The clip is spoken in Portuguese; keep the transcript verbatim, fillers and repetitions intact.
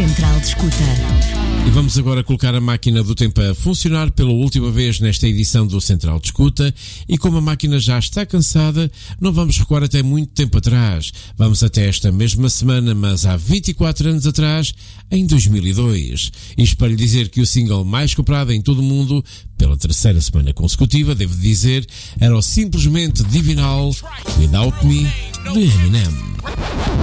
Central de Escuta. E vamos agora colocar a máquina do tempo a funcionar pela última vez nesta edição do Central de Escuta, e como a máquina já está cansada, não vamos recuar até muito tempo atrás. Vamos até esta mesma semana, mas há vinte e quatro anos atrás, em dois mil e dois. Isto para lhe dizer que o single mais comprado em todo o mundo, pela terceira semana consecutiva, devo dizer, era o simplesmente divinal Without Me, de Eminem.